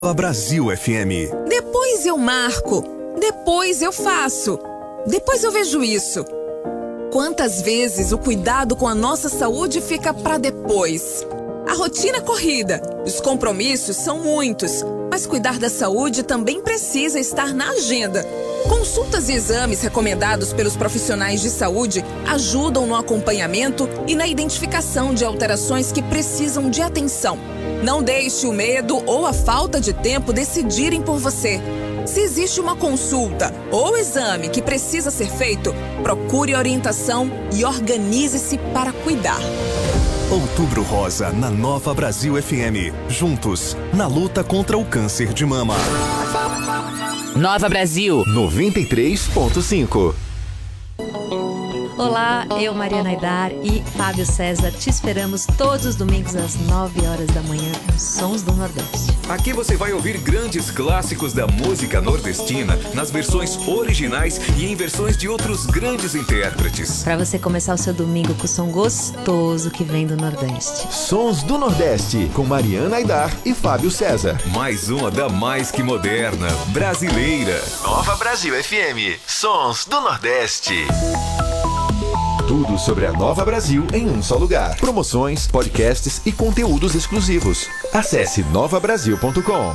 Brasil FM. Depois eu marco, depois eu faço, depois eu vejo isso. Quantas vezes o cuidado com a nossa saúde fica para depois? A rotina é corrida, os compromissos são muitos, mas cuidar da saúde também precisa estar na agenda. Consultas e exames recomendados pelos profissionais de saúde ajudam no acompanhamento e na identificação de alterações que precisam de atenção. Não deixe o medo ou a falta de tempo decidirem por você. Se existe uma consulta ou exame que precisa ser feito, procure orientação e organize-se para cuidar. Outubro Rosa na Nova Brasil FM. Juntos, na luta contra o câncer de mama. Nova Brasil 93.5. Olá, eu, Mariana Aidar e Fábio César te esperamos todos os domingos às 9 horas da manhã com Sons do Nordeste. Aqui você vai ouvir grandes clássicos da música nordestina nas versões originais e em versões de outros grandes intérpretes. Para você começar o seu domingo com o som gostoso que vem do Nordeste. Sons do Nordeste com Mariana Aidar e Fábio César. Mais uma da mais que moderna, brasileira. Nova Brasil FM. Sons do Nordeste. Tudo sobre a Nova Brasil em um só lugar. Promoções, podcasts e conteúdos exclusivos. Acesse novabrasil.com.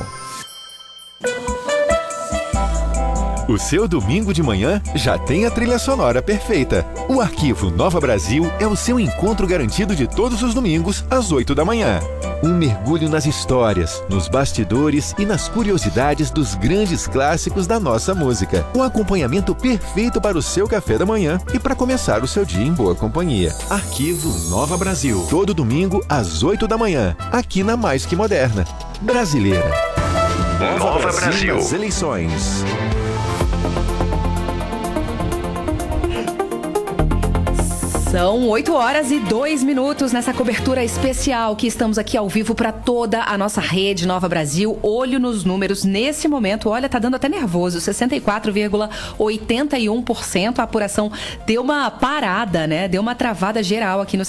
O seu domingo de manhã já tem a trilha sonora perfeita. O arquivo Nova Brasil é o seu encontro garantido de todos os domingos às 8 da manhã. Um mergulho nas histórias, nos bastidores e nas curiosidades dos grandes clássicos da nossa música. Um acompanhamento perfeito para o seu café da manhã e para começar o seu dia em boa companhia. Arquivo Nova Brasil. Todo domingo às 8 da manhã, aqui na Mais Que Moderna. Brasileira. Nova Brasil nas eleições. São 8 horas e 2 minutos nessa cobertura especial que estamos aqui ao vivo para toda a nossa rede Nova Brasil. Olho nos números nesse momento. Olha, tá dando até nervoso. 64,81%. A apuração deu uma parada, né? Deu uma travada geral aqui no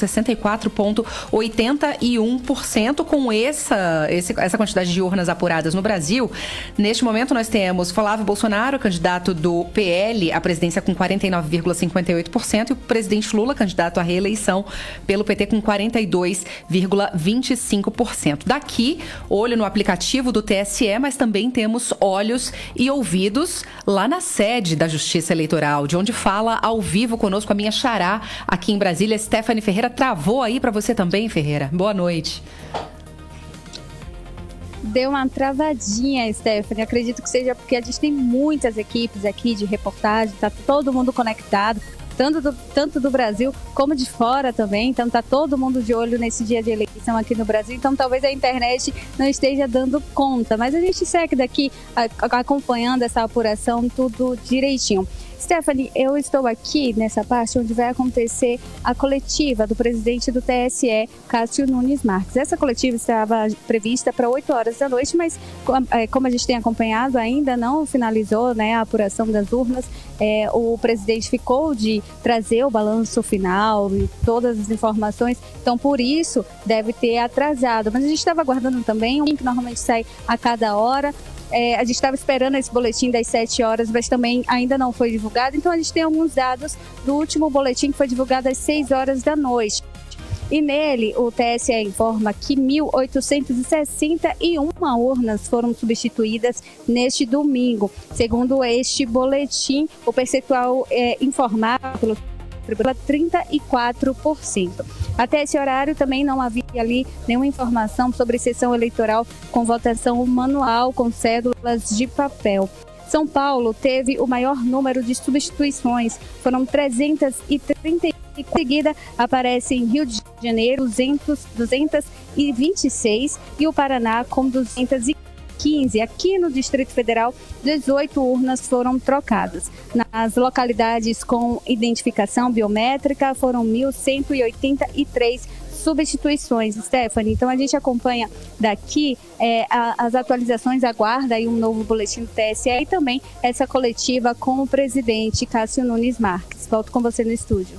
64,81%. Com essa quantidade de urnas apuradas no Brasil. Neste momento nós temos Flávio Bolsonaro, candidato do PL à presidência com 49,58% e o presidente Lula, candidato à reeleição pelo PT com 42,25%. Daqui, olho no aplicativo do TSE, mas também temos olhos e ouvidos lá na sede da Justiça Eleitoral, de onde fala ao vivo conosco a minha xará aqui em Brasília, Stephanie Ferreira. Travou aí para você também, Ferreira? Boa noite. Deu uma travadinha, Stephanie. Acredito que seja porque a gente tem muitas equipes aqui de reportagem, tá todo mundo conectado. Tanto do Brasil como de fora também, então tá todo mundo de olho nesse dia de eleição aqui no Brasil, então talvez a internet não esteja dando conta, mas a gente segue daqui acompanhando essa apuração tudo direitinho. Stephanie, eu estou aqui nessa parte onde vai acontecer a coletiva do presidente do TSE, Cássio Nunes Marques. Essa coletiva estava prevista para 8 horas da noite, mas como a gente tem acompanhado, ainda não finalizou, né, a apuração das urnas. O presidente ficou de trazer o balanço final e todas as informações, então por isso deve ter atrasado. Mas a gente estava aguardando também um que normalmente sai a cada hora. A gente estava esperando esse boletim das 7 horas, mas também ainda não foi divulgado. Então a gente tem alguns dados do último boletim que foi divulgado às 6 horas da noite. E nele, o TSE informa que 1.861 urnas foram substituídas neste domingo. Segundo este boletim, o percentual informado pelo 34%. Até esse horário também não havia ali nenhuma informação sobre sessão eleitoral com votação manual, com cédulas de papel. São Paulo teve o maior número de substituições, foram 330. Em seguida, aparece em Rio de Janeiro 226 e o Paraná com 215. Aqui no Distrito Federal, 18 urnas foram trocadas. Nas localidades com identificação biométrica, foram 1.183 substituições, Stephanie. Então a gente acompanha daqui as atualizações, aguarda aí um novo boletim do TSE e também essa coletiva com o presidente Cássio Nunes Marques. Volto com você no estúdio.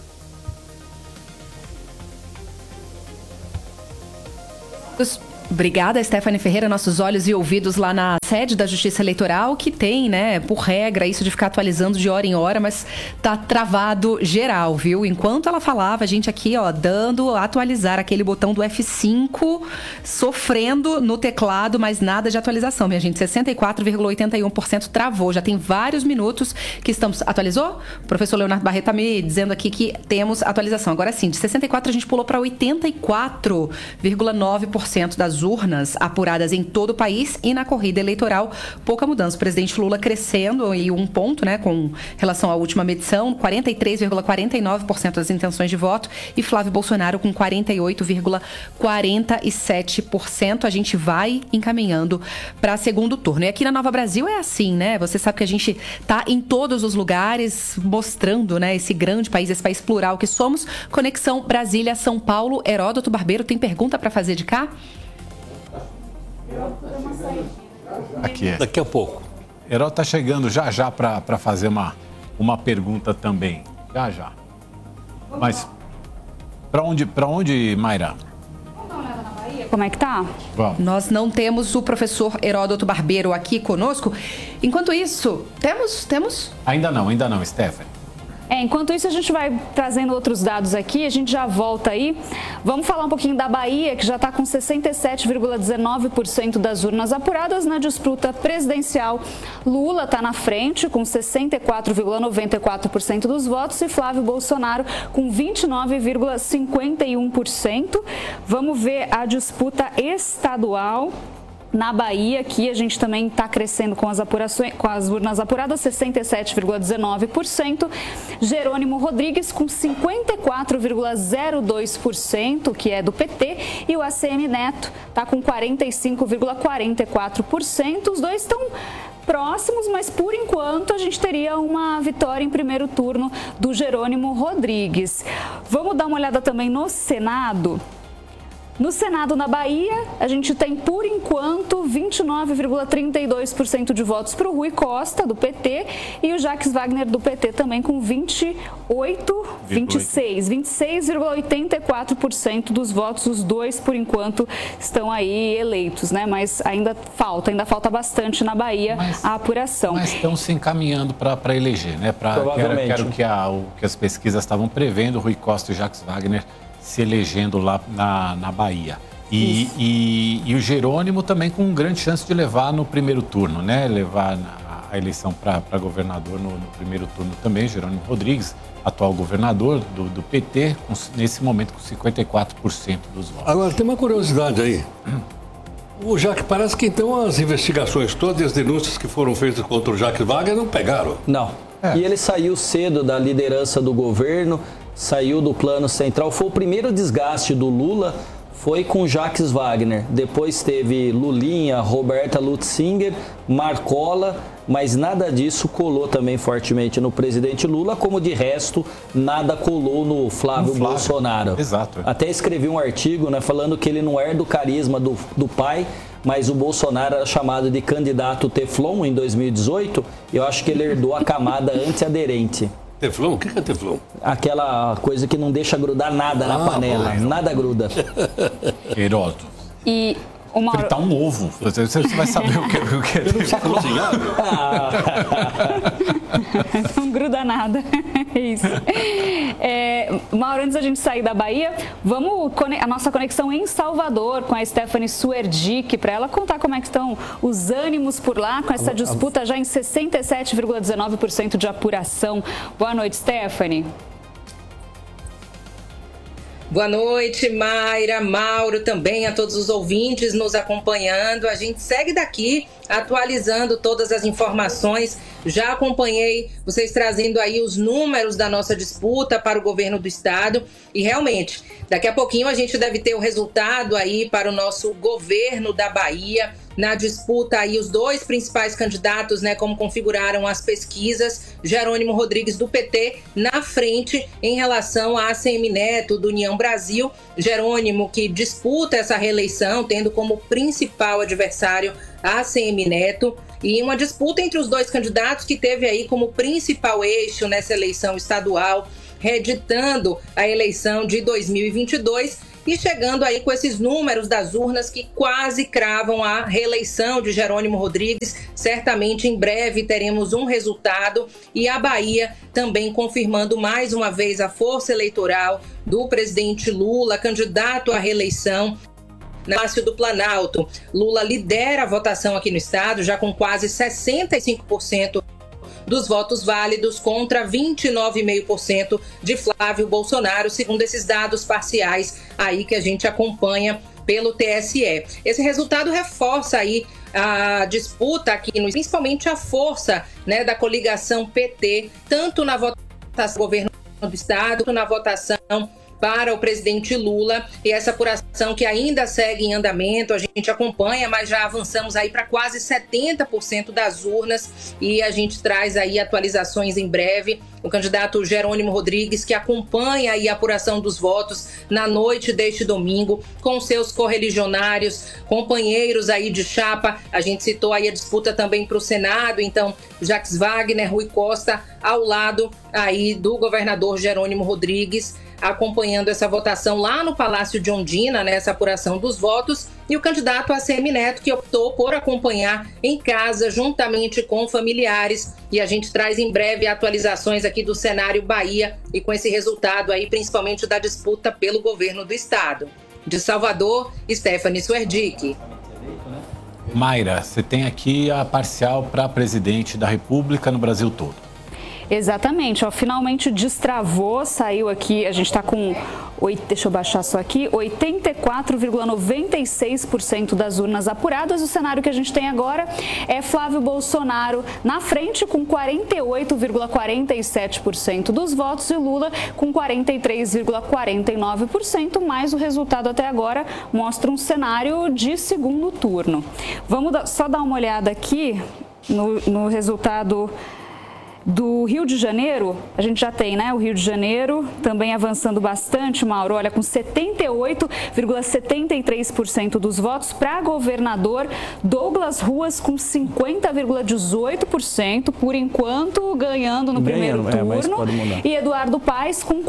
Obrigada, Stephanie Ferreira. Nossos olhos e ouvidos lá na sede da Justiça Eleitoral, que tem, né, por regra, isso de ficar atualizando de hora em hora, mas tá travado geral, viu? Enquanto ela falava, a gente aqui, ó, dando atualizar aquele botão do F5, sofrendo no teclado, mas nada de atualização, minha gente. 64,81% travou. Já tem vários minutos que estamos... Atualizou? O professor Leonardo Barreto tá me dizendo aqui que temos atualização. Agora sim, de 64 a gente pulou para 84,9% das urnas apuradas em todo o país, e na corrida eleitoral, pouca mudança. O presidente Lula crescendo e um ponto, né, com relação à última medição, 43,49% das intenções de voto, e Flávio Bolsonaro com 48,47%. A gente vai encaminhando para segundo turno. E aqui na Nova Brasil é assim, né? Você sabe que a gente tá em todos os lugares mostrando, né, esse grande país, esse país plural que somos. Conexão Brasília-São Paulo. Heródoto Barbeiro tem pergunta para fazer de cá? Aqui é. Daqui a pouco. Heródoto tá chegando já para fazer uma pergunta também. Já. Mas para onde, Mayra? Como é que tá? Vamos. Nós não temos o professor Heródoto Barbeiro aqui conosco. Enquanto isso, temos? Ainda não, Stephanie. Enquanto isso, a gente vai trazendo outros dados aqui, a gente já volta aí. Vamos falar um pouquinho da Bahia, que já está com 67,19% das urnas apuradas na disputa presidencial. Lula está na frente, com 64,94% dos votos, e Flávio Bolsonaro com 29,51%. Vamos ver a disputa estadual. Na Bahia, aqui a gente também está crescendo com as urnas apuradas, 67,19%. Jerônimo Rodrigues com 54,02%, que é do PT, e o ACM Neto está com 45,44%. Os dois estão próximos, mas por enquanto a gente teria uma vitória em primeiro turno do Jerônimo Rodrigues. Vamos dar uma olhada também no Senado. No Senado, na Bahia, a gente tem, por enquanto, 29,32% de votos para o Rui Costa, do PT, e o Jacques Wagner, do PT, também com 26,84% dos votos. Os dois, por enquanto, estão aí eleitos, né? Mas ainda falta bastante na Bahia a apuração. Mas estão se encaminhando para eleger, né? Provavelmente. Quero que as pesquisas estavam prevendo, Rui Costa e Jacques Wagner se elegendo lá na Bahia. E o Jerônimo também com grande chance de levar no primeiro turno, né? Levar a eleição para governador no primeiro turno também. Jerônimo Rodrigues, atual governador do PT, nesse momento com 54% dos votos. Agora, tem uma curiosidade aí. O Jacques, parece que então as investigações todas e as denúncias que foram feitas contra o Jacques Wagner não pegaram. Não. E ele saiu cedo da liderança do governo, saiu do plano central. Foi o primeiro desgaste do Lula, foi com Jacques Wagner. Depois teve Lulinha, Roberta Lutzinger, Marcola, mas nada disso colou também fortemente no presidente Lula, como de resto nada colou no Flávio Bolsonaro. Exato. Até escrevi um artigo, né, falando que ele não era do carisma do pai, mas o Bolsonaro era chamado de candidato Teflon em 2018, e eu acho que ele herdou a camada antiaderente. Teflon? O que é Teflon? Aquela coisa que não deixa grudar nada na panela. Nada gruda. Heródoto. E uma hora... Fritar um ovo. Você vai saber o que é. Eu não sei cozinhar. Não gruda nada. Isso. Uma hora antes da gente sair da Bahia, vamos a nossa conexão em Salvador com a Stephanie Suerdick, para ela contar como é que estão os ânimos por lá, com essa disputa já em 67,19% de apuração. Boa noite, Stephanie. Boa noite, Mayra, Mauro, também a todos os ouvintes nos acompanhando. A gente segue daqui atualizando todas as informações. Já acompanhei vocês trazendo aí os números da nossa disputa para o governo do estado. E realmente, daqui a pouquinho a gente deve ter o resultado aí para o nosso governo da Bahia. Na disputa aí os dois principais candidatos, né, como configuraram as pesquisas, Jerônimo Rodrigues do PT na frente em relação a ACM Neto do União Brasil. Jerônimo que disputa essa reeleição, tendo como principal adversário a ACM Neto, e uma disputa entre os dois candidatos que teve aí como principal eixo nessa eleição estadual, reeditando a eleição de 2022. e chegando aí com esses números das urnas que quase cravam a reeleição de Jerônimo Rodrigues. Certamente em breve teremos um resultado, e a Bahia também confirmando mais uma vez a força eleitoral do presidente Lula, candidato à reeleição. No Palácio do Planalto, Lula lidera a votação aqui no estado, já com quase 65% dos votos válidos contra 29,5% de Flávio Bolsonaro, segundo esses dados parciais aí que a gente acompanha pelo TSE. Esse resultado reforça aí a disputa aqui, principalmente a força, né, da coligação PT, tanto na votação do governo do estado, quanto na votação para o presidente Lula, e essa apuração que ainda segue em andamento, a gente acompanha, mas já avançamos aí para quase 70% das urnas, e a gente traz aí atualizações em breve. O candidato Jerônimo Rodrigues, que acompanha aí a apuração dos votos na noite deste domingo, com seus correligionários, companheiros aí de chapa. A gente citou aí a disputa também para o Senado, então Jacques Wagner, Rui Costa, ao lado aí do governador Jerônimo Rodrigues, acompanhando essa votação lá no Palácio de Ondina, né, essa apuração dos votos, e o candidato ACM Neto, que optou por acompanhar em casa, juntamente com familiares, e a gente traz em breve atualizações aqui do cenário Bahia, e com esse resultado aí, principalmente da disputa pelo governo do estado. De Salvador, Stephanie Suerdick. Mayra, você tem aqui a parcial para presidente da República no Brasil todo. Exatamente, ó, finalmente destravou, saiu aqui, a gente está com, deixa eu baixar só aqui, 84,96% das urnas apuradas. O cenário que a gente tem agora é Flávio Bolsonaro na frente com 48,47% dos votos e Lula com 43,49%, mas o resultado até agora mostra um cenário de segundo turno. Vamos só dar uma olhada aqui no resultado do Rio de Janeiro. A gente já tem, né? O Rio de Janeiro também avançando bastante, Mauro. Olha, com 78,73% dos votos para governador. Douglas Ruas com 50,18%, por enquanto ganhando no primeiro turno. Mas pode mudar. E Eduardo Paes com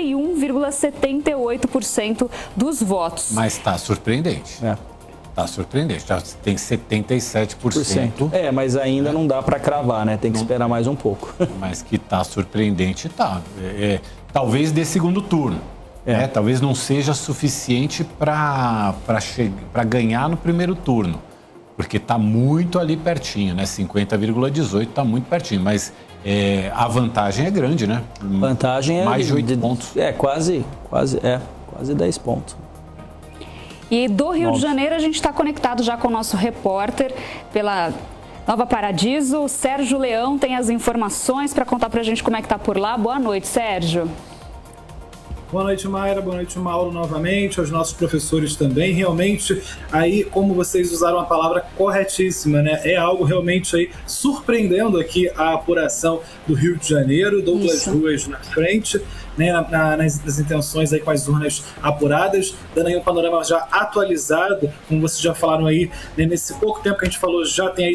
41,78% dos votos. Mas está surpreendente. Tá surpreendente, já tem 77%. Mas ainda não dá para cravar, né? Tem que esperar mais um pouco. Mas que tá surpreendente, tá. Talvez dê segundo turno. Né? Talvez não seja suficiente para ganhar no primeiro turno. Porque tá muito ali pertinho, né? 50,18 tá muito pertinho. Mas a vantagem é grande, né? Vantagem é mais de 8 pontos. Quase 10 pontos. E do Rio de Janeiro a gente está conectado já com o nosso repórter pela Nova Paradiso. O Sérgio Leão tem as informações para contar para a gente como é que está por lá. Boa noite, Sérgio. Boa noite, Mayra. Boa noite, Mauro, novamente. Aos nossos professores também. Realmente, aí, como vocês usaram a palavra corretíssima, né? É algo realmente aí surpreendendo aqui a apuração do Rio de Janeiro. Douglas Ruas na frente, né, nas intenções aí com as urnas apuradas, dando aí um panorama já atualizado, como vocês já falaram aí, né, nesse pouco tempo que a gente falou, já tem aí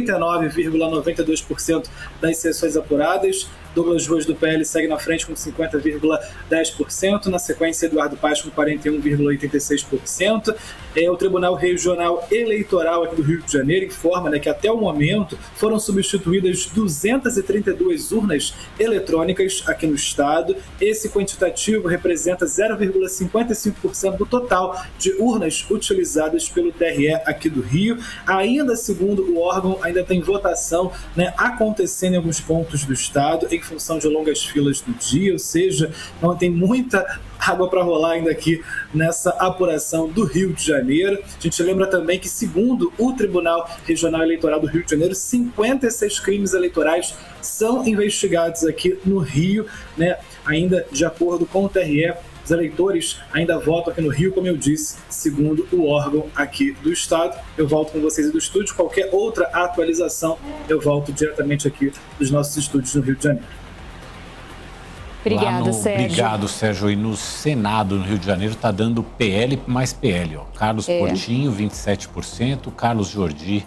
79,92% das sessões apuradas. Douglas Ruas do PL segue na frente com 50,10%, na sequência Eduardo Paes com 41,86%. O Tribunal Regional Eleitoral aqui do Rio de Janeiro informa, né, que até o momento foram substituídas 232 urnas eletrônicas aqui no estado. Esse quantitativo representa 0,55% do total de urnas utilizadas pelo TRE aqui do Rio. Ainda segundo o órgão, ainda tem votação, né, acontecendo em alguns pontos do estado, em função de longas filas do dia, ou seja, não tem muita água para rolar ainda aqui nessa apuração do Rio de Janeiro. A gente lembra também que, segundo o Tribunal Regional Eleitoral do Rio de Janeiro, 56 crimes eleitorais são investigados aqui no Rio, né? Ainda de acordo com o TRE, os eleitores ainda votam aqui no Rio, como eu disse, segundo o órgão aqui do estado. Eu volto com vocês do estúdio. Qualquer outra atualização, eu volto diretamente aqui dos nossos estúdios no Rio de Janeiro. Obrigado, Sérgio. Obrigado, Sérgio. E no Senado, no Rio de Janeiro, está dando PL mais PL. Ó. Carlos Portinho, 27%. Carlos Jordi,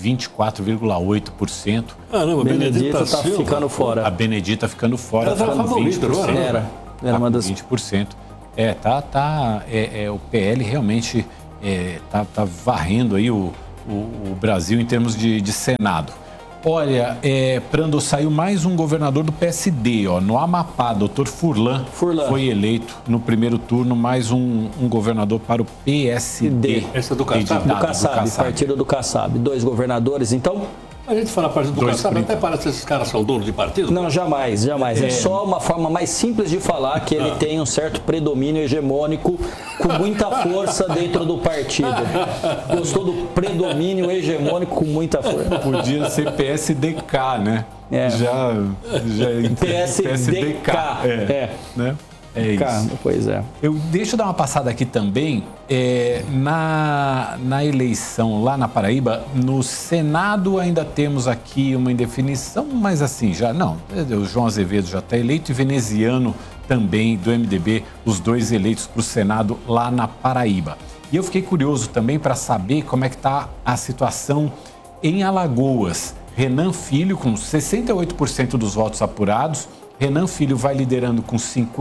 24,8%. Caramba, a Benedita está ficando fora. A Benedita ficando fora. Ela era favorita, não era? Era uma das 20%. O PL realmente tá varrendo aí o Brasil em termos de Senado. Olha, Prando, saiu mais um governador do PSD, ó, no Amapá, Dr. Furlan foi eleito no primeiro turno, mais um governador para o PSD. Esse é do Kassab? Do Kassab, partido do Kassab. 2 governadores, então... A gente fala partido do Kassab, até parece que esses caras são donos de partido. Não, jamais. É só uma forma mais simples de falar que ele tem um certo predomínio hegemônico com muita força dentro do partido. Gostou do predomínio hegemônico com muita força. Podia ser PSDK, né? PSDK. Né? É isso. Pois é. Deixa eu dar uma passada aqui também. Na eleição lá na Paraíba, no Senado ainda temos aqui uma indefinição, mas assim, o João Azevedo já está eleito e Veneziano também, do MDB, os 2 eleitos para o Senado lá na Paraíba. E eu fiquei curioso também para saber como é que está a situação em Alagoas. Renan Filho, com 68% dos votos apurados, Renan Filho vai liderando com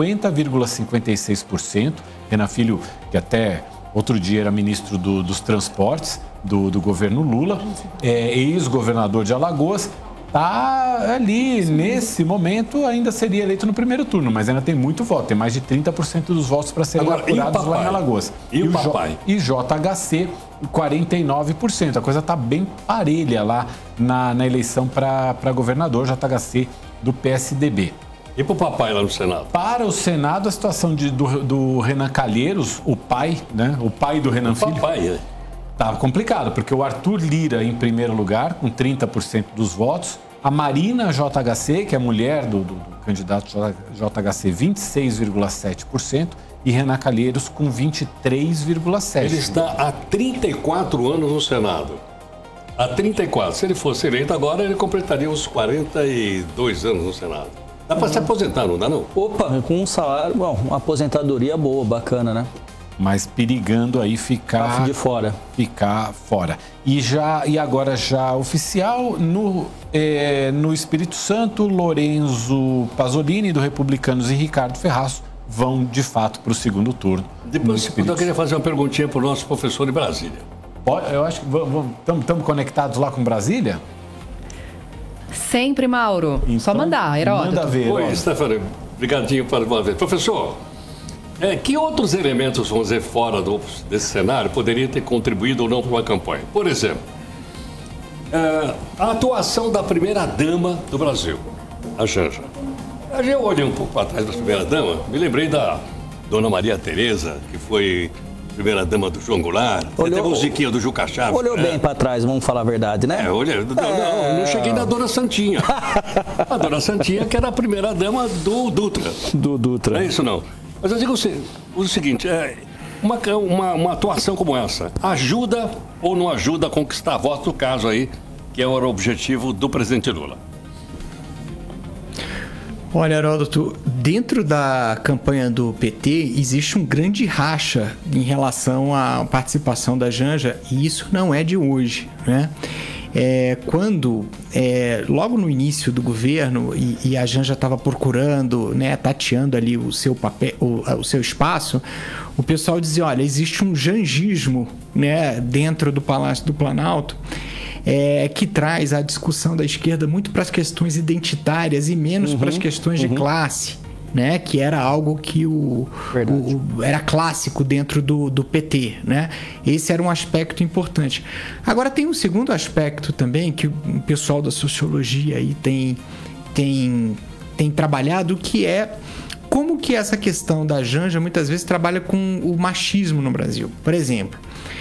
50,56%. Renan Filho, que até outro dia era ministro dos Transportes do governo Lula, ex-governador de Alagoas, está ali, nesse momento, ainda seria eleito no primeiro turno, mas ainda tem muito voto, tem mais de 30% dos votos para serem apurados lá em Alagoas. E o papai? E JHC, 49%. A coisa está bem parelha lá na eleição para governador, JHC do PSDB. E para o papai lá no Senado? Para o Senado, a situação do Renan Calheiros, o pai, né? O pai do Renan Filho. Papai, Tá complicado, porque o Arthur Lira em primeiro lugar, com 30% dos votos. A Marina JHC, que é a mulher do candidato JHC, 26,7%. E Renan Calheiros com 23,7%. Ele está há 34 anos no Senado. Há 34. Se ele fosse eleito agora, ele completaria os 42 anos no Senado. Dá para se aposentar, não dá não? Opa, com um salário, uma aposentadoria boa, bacana, né? Mas perigando aí ficar de fora. Ficar fora. E agora já oficial, no Espírito Santo, Lorenzo Pasolini, do Republicanos, e Ricardo Ferraz vão, de fato, para o segundo turno. Depois, eu queria fazer uma perguntinha para o nosso professor de Brasília. Eu acho que estamos conectados lá com Brasília? Sempre, Mauro. Então, só mandar, Heródoto. Manda ver. Oi, Stefano. Obrigadinho por uma vez. Professor, que outros elementos, vamos dizer, fora desse cenário, poderiam ter contribuído ou não para uma campanha? Por exemplo, a atuação da primeira-dama do Brasil, a Janja. Eu olhei um pouco para trás da primeira-dama, me lembrei da Dona Maria Tereza, que foi primeira-dama do João Goulart, até a musiquinha do Juca Chaves. Olhou bem para trás, vamos falar a verdade, né? Olhei. Não cheguei na Dona Santinha. A Dona Santinha, que era a primeira-dama do Dutra. Do Dutra. Não é isso, não. Mas eu digo o seguinte, uma atuação como essa ajuda ou não ajuda a conquistar votos, no caso aí, que era o objetivo do presidente Lula? Olha, Heródoto, dentro da campanha do PT existe um grande racha em relação à participação da Janja, e isso não é de hoje, né? Logo no início do governo e a Janja estava procurando, né, tateando ali o seu papel, o seu espaço, o pessoal dizia, olha, existe um janjismo, né, dentro do Palácio do Planalto, que traz a discussão da esquerda muito para as questões identitárias e menos para as questões de classe, né? Que era algo que era clássico dentro do PT, né? Esse era um aspecto importante. Agora tem um segundo aspecto também que o pessoal da sociologia aí tem trabalhado, que é como que essa questão da Janja muitas vezes trabalha com o machismo no Brasil. Por exemplo,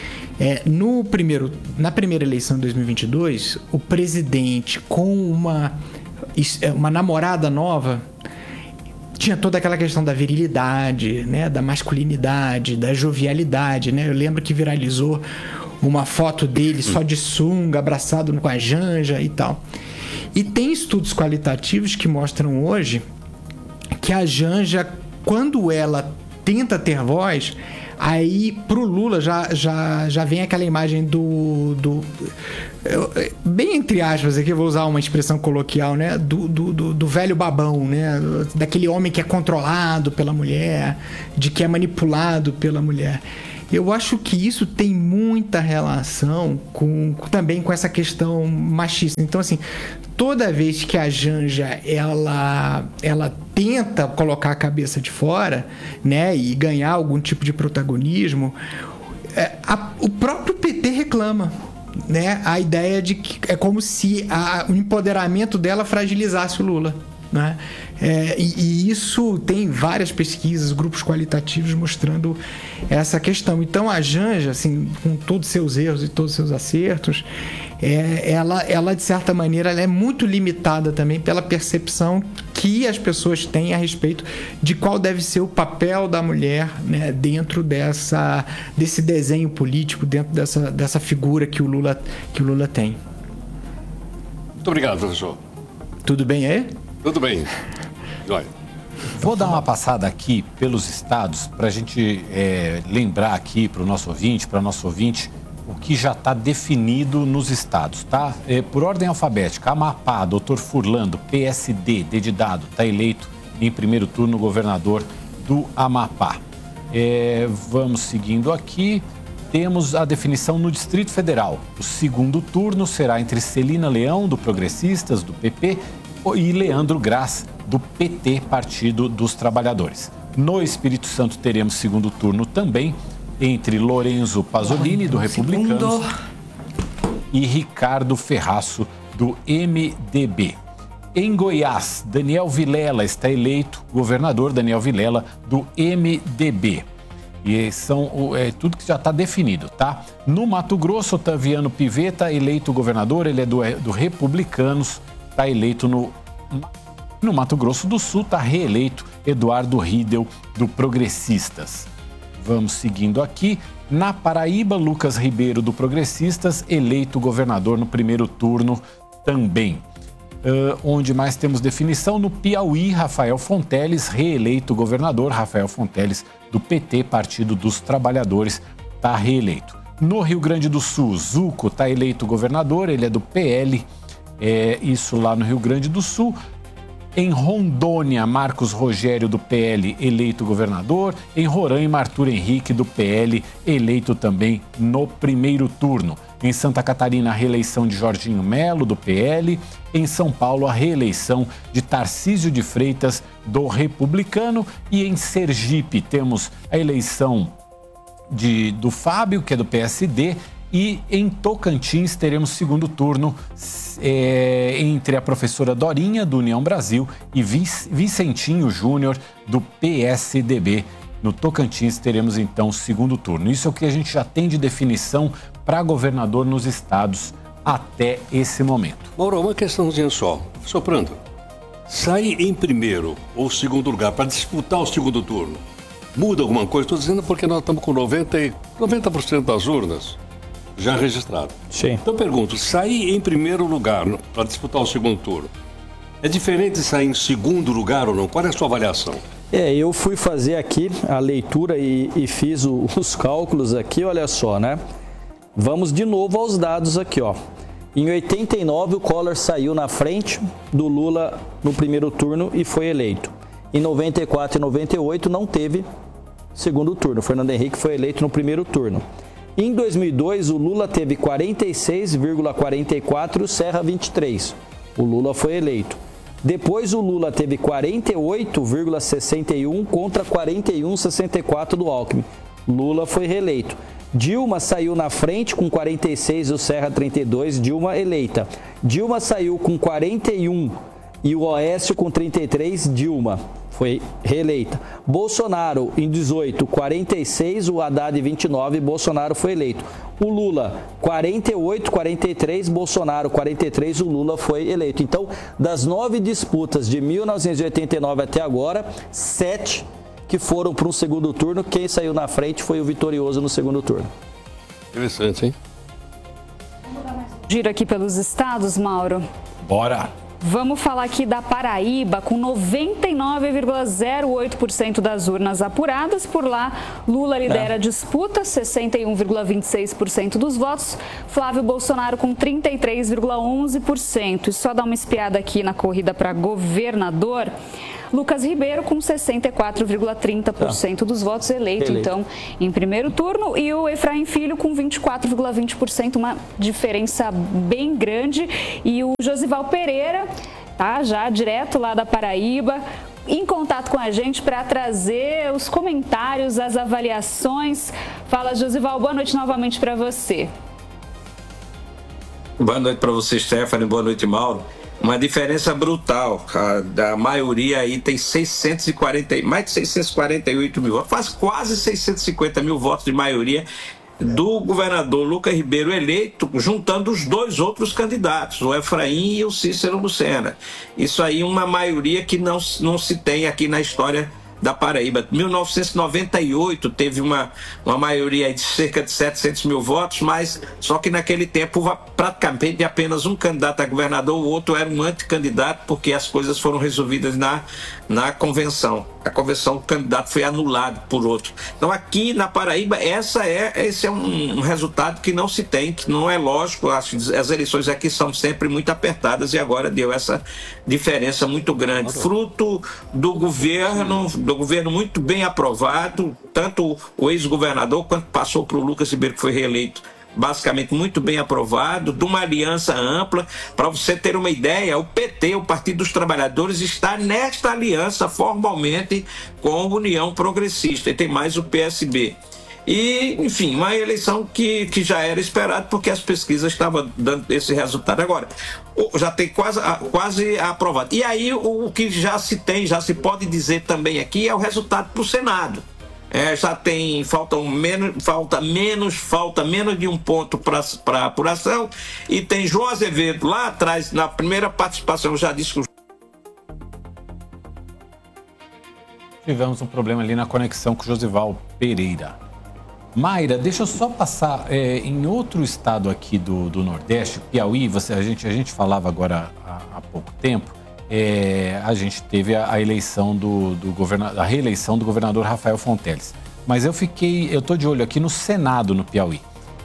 na primeira eleição de 2022, o presidente com uma namorada nova tinha toda aquela questão da virilidade, né, da masculinidade, da jovialidade, né? Eu lembro que viralizou uma foto dele só de sunga, abraçado com a Janja e tal. E tem estudos qualitativos que mostram hoje que a Janja, quando ela tenta ter voz, Aí, pro Lula, já vem aquela imagem bem entre aspas, aqui eu vou usar uma expressão coloquial, né? Do velho babão, né? Daquele homem que é controlado pela mulher, de que é manipulado pela mulher. Eu acho que isso tem muita relação também com essa questão machista. Então, assim, toda vez que a Janja ela tenta colocar a cabeça de fora, né, e ganhar algum tipo de protagonismo, o próprio PT reclama, né? A ideia de que é como se o empoderamento dela fragilizasse o Lula, né? E isso tem várias pesquisas, grupos qualitativos mostrando essa questão. Então a Janja, assim, com todos os seus erros e todos os seus acertos, ela de certa maneira ela é muito limitada também pela percepção que as pessoas têm a respeito de qual deve ser o papel da mulher, né, dentro desse desenho político, dentro dessa figura que o Lula tem. Muito obrigado, professor. Tudo bem aí? Tudo bem. Joia. Vou dar uma passada aqui pelos estados para a gente lembrar aqui para o nosso ouvinte, para nosso ouvinte, o que já está definido nos estados, tá? Por ordem alfabética, Amapá, Dr. Furlando, PSD, D de dado, está eleito em primeiro turno governador do Amapá. Vamos seguindo aqui. Temos a definição no Distrito Federal. O segundo turno será entre Celina Leão, do Progressistas, do PP, e Leandro Graz, do PT, Partido dos Trabalhadores. No Espírito Santo teremos segundo turno também entre Lorenzo Pasolini, do Republicanos, e Ricardo Ferraço, do MDB. Em Goiás, Daniel Vilela está eleito governador, Daniel Vilela, do MDB. E são tudo que já está definido, tá? No Mato Grosso, Otaviano Pivetta, eleito governador, ele é do Republicanos, está eleito no Mato Grosso do Sul, está reeleito Eduardo Riedel, do Progressistas. Vamos seguindo aqui. Na Paraíba, Lucas Ribeiro, do Progressistas, eleito governador no primeiro turno também. Onde mais temos definição? No Piauí, Rafael Fonteles, reeleito governador. Rafael Fonteles, do PT, Partido dos Trabalhadores, está reeleito. No Rio Grande do Sul, Zuco está eleito governador, ele é do PL, isso lá no Rio Grande do Sul. Em Rondônia, Marcos Rogério, do PL, eleito governador. Em Roraima, Arthur Henrique, do PL, eleito também no primeiro turno. Em Santa Catarina, a reeleição de Jorginho Melo, do PL. Em São Paulo, a reeleição de Tarcísio de Freitas, do Republicano. E em Sergipe, temos a eleição do Fábio, que é do PSD. E em Tocantins teremos segundo turno entre a professora Dorinha, do União Brasil, e Vicentinho Júnior, do PSDB. No Tocantins teremos então segundo turno. Isso é o que a gente já tem de definição para governador nos estados até esse momento. Mauro, uma questãozinha só. Soprando, sair em primeiro ou segundo lugar para disputar o segundo turno, muda alguma coisa? Estou dizendo porque nós estamos com 90% das urnas já registrado. Sim. Então eu pergunto, sair em primeiro lugar para disputar o segundo turno, é diferente de sair em segundo lugar ou não? Qual é a sua avaliação? Eu fui fazer aqui a leitura e fiz os cálculos aqui, olha só, né? Vamos de novo aos dados aqui, ó. Em 89, o Collor saiu na frente do Lula no primeiro turno e foi eleito. Em 94 e 98 não teve segundo turno. O Fernando Henrique foi eleito no primeiro turno. Em 2002, o Lula teve 46,44 e o Serra 23. O Lula foi eleito. Depois o Lula teve 48,61 contra 41,64 do Alckmin. Lula foi reeleito. Dilma saiu na frente com 46 e o Serra 32, Dilma eleita. Dilma saiu com 41 e o Oécio com 33, Dilma foi reeleita. Bolsonaro em 18, 46, o Haddad 29, Bolsonaro foi eleito. O Lula 48, 43, Bolsonaro 43, o Lula foi eleito. Então, das 9 disputas de 1989 até agora, 7 que foram para um segundo turno, quem saiu na frente foi o vitorioso no segundo turno. Interessante, hein? Giro aqui pelos estados, Mauro. Bora! Vamos falar aqui da Paraíba, com 99,08% das urnas apuradas. Por lá, Lula lidera a disputa, 61,26% dos votos. Flávio Bolsonaro com 33,11%. E só dar uma espiada aqui na corrida para governador. Lucas Ribeiro com 64,30% dos votos eleito, então, em primeiro turno. E o Efraim Filho com 24,20%, uma diferença bem grande. E o Josival Pereira, tá, já direto lá da Paraíba, em contato com a gente para trazer os comentários, as avaliações. Fala, Josival, boa noite novamente para você. Boa noite para você, Stephanie. Boa noite, Mauro. Uma diferença brutal. A maioria aí tem mais de 648 mil votos, faz quase 650 mil votos de maioria do governador Lucas Ribeiro eleito, juntando os dois outros candidatos, o Efraim e o Cícero Lucena. Isso aí é uma maioria que não se tem aqui na história da Paraíba. 1998 teve uma maioria de cerca de 700 mil votos, mas só que naquele tempo praticamente apenas um candidato a governador, o outro era um anticandidato, porque as coisas foram resolvidas na convenção. A convenção, o candidato foi anulado por outro. Então aqui na Paraíba, esse é um resultado que não se tem, que não é lógico. As eleições aqui são sempre muito apertadas e agora deu essa diferença muito grande. Fruto do governo muito bem aprovado, tanto o ex-governador quanto passou para o Lucas Ribeiro, que foi reeleito, basicamente muito bem aprovado, de uma aliança ampla. Para você ter uma ideia, o PT, o Partido dos Trabalhadores, está nesta aliança formalmente com a União Progressista, e tem mais o PSB. E, enfim, uma eleição que já era esperado, porque as pesquisas estavam dando esse resultado. Agora, já tem quase aprovado. E aí, o que já se pode dizer também aqui é o resultado para o Senado. Falta menos de um ponto para a apuração, e tem João Azevedo lá atrás, na primeira participação, eu já disse que tivemos um problema ali na conexão com o Josival Pereira. Mayra, deixa eu só passar, em outro estado aqui do Nordeste, Piauí, a gente falava agora há pouco tempo, a gente teve a eleição a reeleição do governador Rafael Fonteles. Mas eu tô de olho aqui no Senado, no Piauí.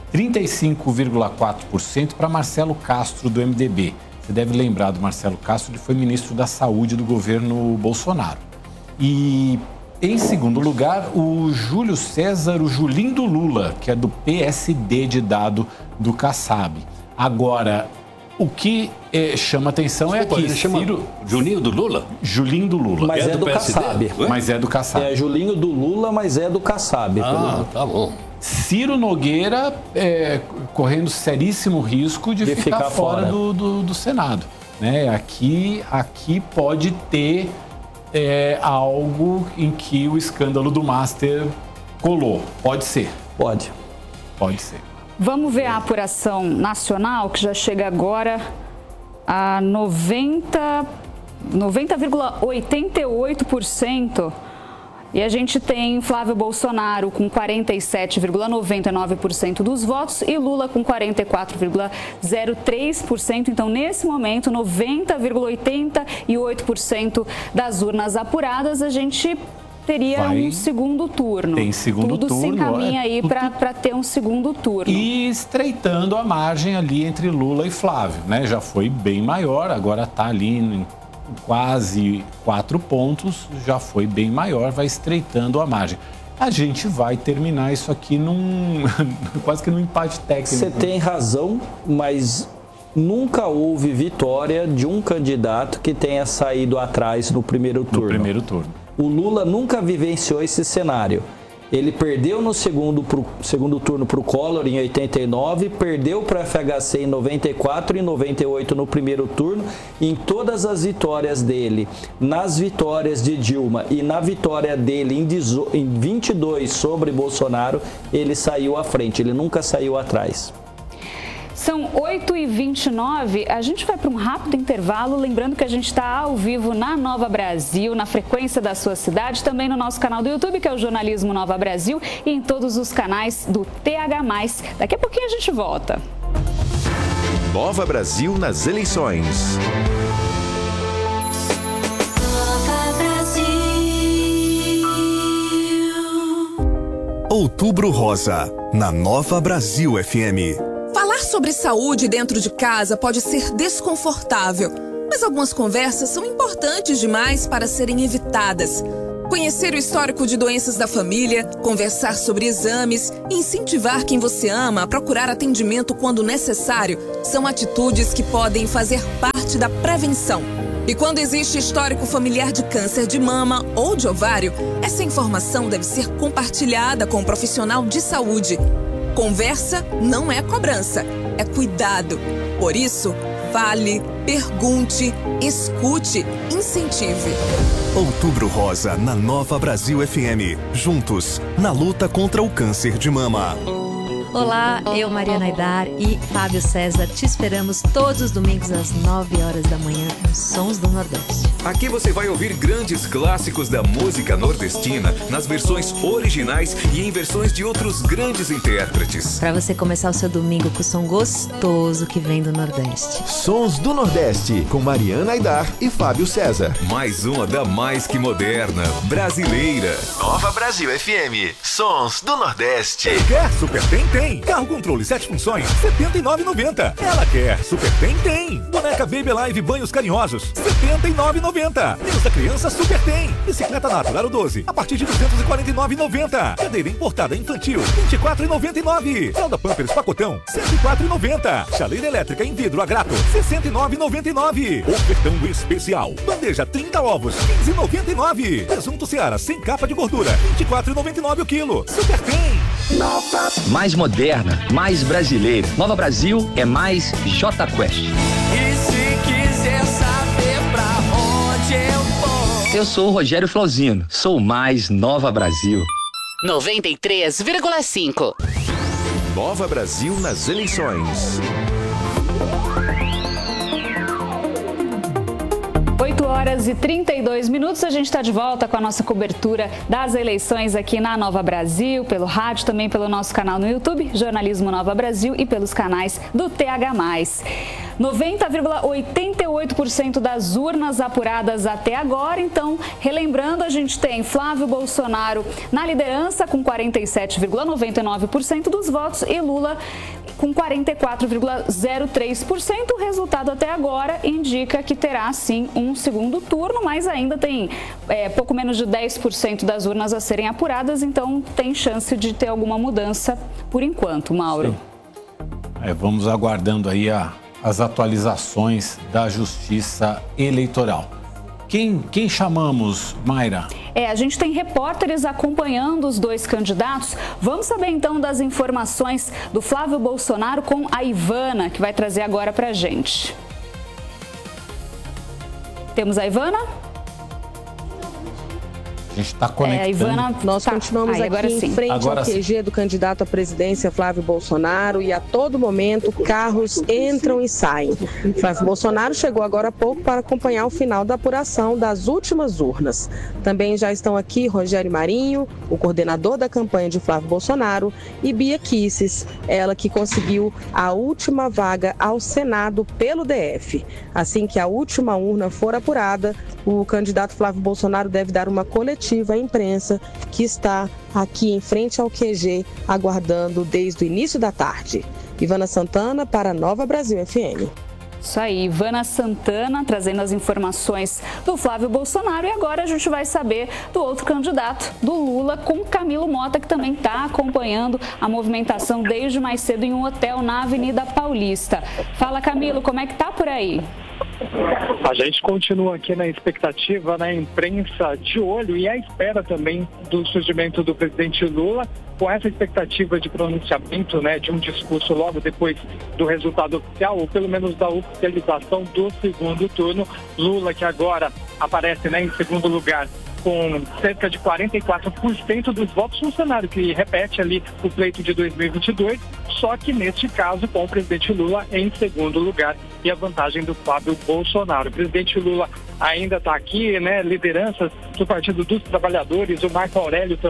35,4% para Marcelo Castro, do MDB. Você deve lembrar do Marcelo Castro, ele foi ministro da Saúde do governo Bolsonaro. E, em segundo lugar, o Júlio César, o Julinho do Lula, que é do PSD de Dado do Kassab. Agora, o que chama atenção é aqui. Julinho do Lula? Julinho do Lula. Mas é do Kassab. Mas é do Kassab. É Julinho do Lula, mas é do Kassab. Tá bom. Ciro Nogueira correndo seríssimo risco de ficar fora do Senado. Né? Aqui pode ter algo em que o escândalo do Master colou. Pode ser. Pode ser. Vamos ver a apuração nacional, que já chega agora a 90,88%. E a gente tem Flávio Bolsonaro com 47,99% dos votos e Lula com 44,03%. Então, nesse momento, 90,88% das urnas apuradas, a gente teria um segundo turno. Tem segundo turno. Tudo se encaminha aí para ter um segundo turno. E estreitando a margem ali entre Lula e Flávio, né? Já foi bem maior, agora está ali em quase 4 pontos, já foi bem maior, vai estreitando a margem. A gente vai terminar isso aqui quase que num empate técnico. Você tem razão, mas nunca houve vitória de um candidato que tenha saído atrás no primeiro turno. O Lula nunca vivenciou esse cenário. Ele perdeu no segundo turno para o Collor em 89, perdeu para a FHC em 94 e 98 no primeiro turno. Em todas as vitórias dele, nas vitórias de Dilma e na vitória dele em 22 sobre Bolsonaro, ele saiu à frente, ele nunca saiu atrás. São 8h29, a gente vai para um rápido intervalo, lembrando que a gente está ao vivo na Nova Brasil, na frequência da sua cidade, também no nosso canal do YouTube, que é o Jornalismo Nova Brasil, e em todos os canais do TH+. Daqui a pouquinho a gente volta. Nova Brasil nas eleições. Outubro Rosa, na Nova Brasil FM. Falar sobre saúde dentro de casa pode ser desconfortável, mas algumas conversas são importantes demais para serem evitadas. Conhecer o histórico de doenças da família, conversar sobre exames e incentivar quem você ama a procurar atendimento quando necessário são atitudes que podem fazer parte da prevenção. E quando existe histórico familiar de câncer de mama ou de ovário, essa informação deve ser compartilhada com um profissional de saúde. Conversa não é cobrança, é cuidado. Por isso, fale, pergunte, escute, incentive. Outubro Rosa, na Nova Brasil FM. Juntos, na luta contra o câncer de mama. Olá, eu, Mariana Aidar e Fábio César, te esperamos todos os domingos às 9 horas da manhã nos Sons do Nordeste. Aqui você vai ouvir grandes clássicos da música nordestina nas versões originais e em versões de outros grandes intérpretes. Para você começar o seu domingo com o som gostoso que vem do Nordeste. Sons do Nordeste, com Mariana Aidar e Fábio César. Mais uma da mais que moderna, brasileira. Nova Brasil FM, Sons do Nordeste. Quer Super Tem? Carro controle 7 funções, R$ 79,90. Ela quer Super Tem. Boneca Baby Live banhos carinhosos, R$ 79,90. Menos da criança Super Tem. Bicicleta Nato Aro 12, a partir de R$ 249,90. Cadeira importada infantil, R$ 24,99. Fralda Pampers pacotão, R$ 104,90. Chaleira elétrica em vidro a grato, R$ 69,99. Ofertão especial. Bandeja 30 ovos, R$ 15,99. Presunto Seara sem capa de gordura, R$ 24,99 o quilo. Super Tem. Mais moderna, mais brasileira. Nova Brasil é mais J Quest. E se quiser saber pra onde eu vou? Eu sou o Rogério Flauzino, sou mais Nova Brasil. 93,5. Nova Brasil nas eleições. 8 horas e 32 minutos, a gente está de volta com a nossa cobertura das eleições aqui na Nova Brasil, pelo rádio, também pelo nosso canal no YouTube, Jornalismo Nova Brasil, e pelos canais do TH+. 90,88% das urnas apuradas até agora. Então, relembrando, a gente tem Flávio Bolsonaro na liderança com 47,99% dos votos e Lula com 44,03%. O resultado até agora indica que terá, sim, um segundo turno, mas ainda tem pouco menos de 10% das urnas a serem apuradas, então tem chance de ter alguma mudança por enquanto, Mauro. Vamos aguardando aí as atualizações da Justiça Eleitoral. Quem chamamos, Mayra? A gente tem repórteres acompanhando os dois candidatos. Vamos saber então das informações do Flávio Bolsonaro com a Ivana, que vai trazer agora pra gente. Temos a Ivana? A gente está conectando. Ivana, nós continuamos aqui em frente agora ao QG do candidato à presidência, Flávio Bolsonaro, e a todo momento carros entram e saem. Flávio Bolsonaro chegou agora há pouco para acompanhar o final da apuração das últimas urnas. Também já estão aqui Rogério Marinho, o coordenador da campanha de Flávio Bolsonaro, e Bia Kicis, ela que conseguiu a última vaga ao Senado pelo DF. Assim que a última urna for apurada, o candidato Flávio Bolsonaro deve dar uma coletiva à imprensa, que está aqui em frente ao QG, aguardando desde o início da tarde. Ivana Santana para Nova Brasil FM. Isso aí, Ivana Santana trazendo as informações do Flávio Bolsonaro. E agora a gente vai saber do outro candidato, do Lula, com Camilo Mota, que também está acompanhando a movimentação desde mais cedo em um hotel na Avenida Paulista. Fala, Camilo, como é que tá por aí? A gente continua aqui na expectativa, na imprensa de olho e à espera também do surgimento do presidente Lula, com essa expectativa de pronunciamento, de um discurso logo depois do resultado oficial, ou pelo menos da oficialização do segundo turno. Lula, que agora aparece em segundo lugar, com cerca de 44% dos votos no cenário, que repete ali o pleito de 2022, só que neste caso com o presidente Lula em segundo lugar e a vantagem do Flávio Bolsonaro. O presidente Lula ainda está aqui, lideranças do Partido dos Trabalhadores, o Marco Aurélio também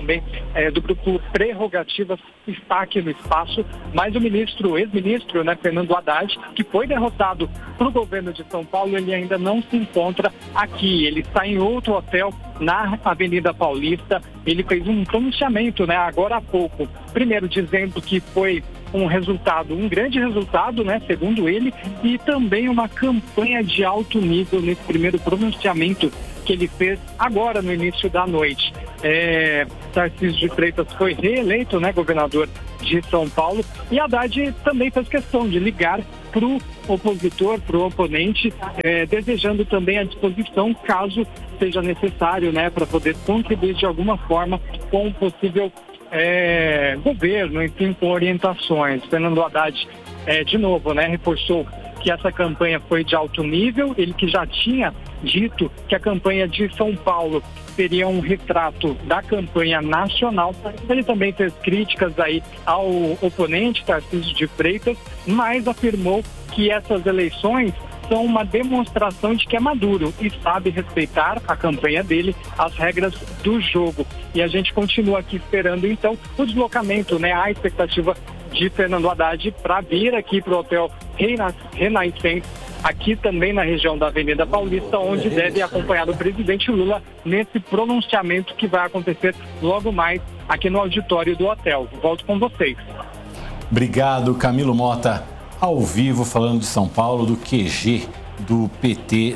do grupo Prerrogativas está aqui no espaço, mas o ex-ministro, né, Fernando Haddad, que foi derrotado para o governo de São Paulo, ele ainda não se encontra aqui. Ele está em outro hotel na Avenida Paulista. Ele fez um pronunciamento, né, agora há pouco, primeiro dizendo que foi um grande resultado, né, segundo ele, e também uma campanha de alto nível nesse primeiro pronunciamento que ele fez agora no início da noite. Tarcísio de Freitas foi reeleito, né, governador de São Paulo, e Haddad também fez questão de ligar para o opositor, para o oponente, desejando também a disposição, caso seja necessário, né, para poder contribuir de alguma forma com o possível governo, enfim, com orientações. Fernando Haddad, de novo, né, reforçou que essa campanha foi de alto nível, ele que já tinha dito que a campanha de São Paulo seria um retrato da campanha nacional. Ele também fez críticas aí ao oponente, Tarcísio de Freitas, mas afirmou que essas eleições são uma demonstração de que é maduro e sabe respeitar a campanha dele, as regras do jogo. E a gente continua aqui esperando, então, o deslocamento, né, a expectativa de Fernando Haddad para vir aqui para o Hotel Renascença, aqui também na região da Avenida Paulista, onde deve acompanhar o presidente Lula nesse pronunciamento que vai acontecer logo mais aqui no auditório do hotel. Volto com vocês. Obrigado, Camilo Mota, ao vivo falando de São Paulo, do QG do PT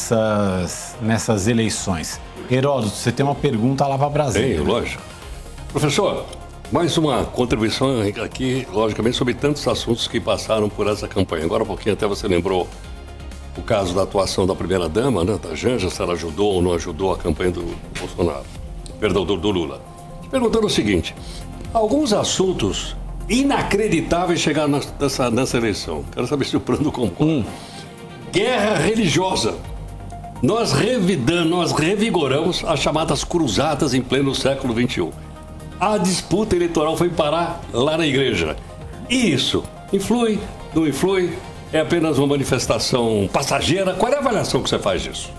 nessas eleições. Heródoto, você tem uma pergunta lá para Brasília. Tem, lógico. Professor, mais uma contribuição aqui, logicamente, sobre tantos assuntos que passaram por essa campanha. Agora, um pouquinho, até você lembrou o caso da atuação da primeira-dama, né, da Janja, se ela ajudou ou não ajudou a campanha do Bolsonaro, perdão, do Lula. Perguntando o seguinte: alguns assuntos inacreditáveis chegaram nessa eleição. Quero saber se o plano concorda. Guerra religiosa. Nós revigoramos as chamadas cruzadas em pleno século XXI. A disputa eleitoral foi parar lá na igreja. E isso influi, não influi? É apenas uma manifestação passageira? Qual é a avaliação que você faz disso?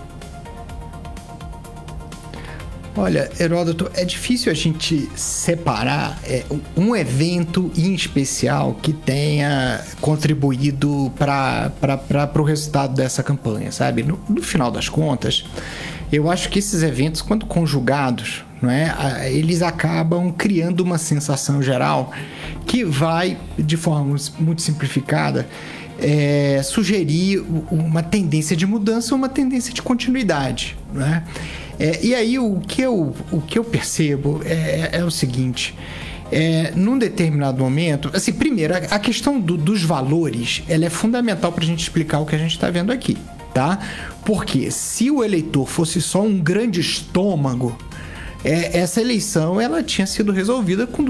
Olha, Heródoto, é difícil a gente separar um evento em especial que tenha contribuído para o resultado dessa campanha, sabe? No final das contas, eu acho que esses eventos, quando conjugados, não é, eles acabam criando uma sensação geral que vai, de forma muito simplificada, sugerir uma tendência de mudança ou uma tendência de continuidade, não é? E aí o que eu percebo é o seguinte: num determinado momento, assim, primeiro, a questão dos valores, ela é fundamental para a gente explicar o que a gente está vendo aqui, tá? Porque se o eleitor fosse só um grande estômago, essa eleição ela tinha sido resolvida com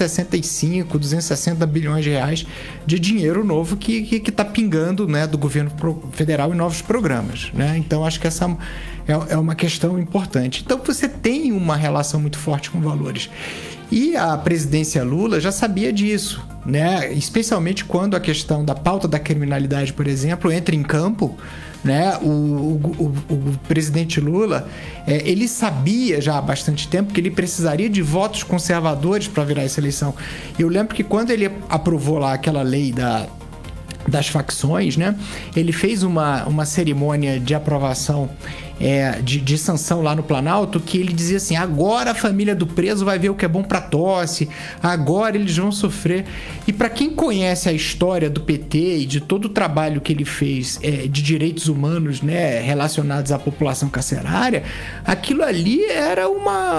260 bilhões de reais de dinheiro novo que está pingando, né, do governo federal em novos programas, né? Então acho que essa é uma questão importante. Então você tem uma relação muito forte com valores. E a presidência Lula já sabia disso, né? Especialmente quando a questão da pauta da criminalidade, por exemplo, entra em campo, né? O presidente Lula, ele sabia já há bastante tempo que ele precisaria de votos conservadores para virar essa eleição. Eu lembro que quando ele aprovou lá aquela lei das facções, né? Ele fez uma cerimônia de aprovação, de sanção lá no Planalto, que ele dizia assim: agora a família do preso vai ver o que é bom para tosse, agora eles vão sofrer. E para quem conhece a história do PT e de todo o trabalho que ele fez de direitos humanos, né, relacionados à população carcerária, aquilo ali era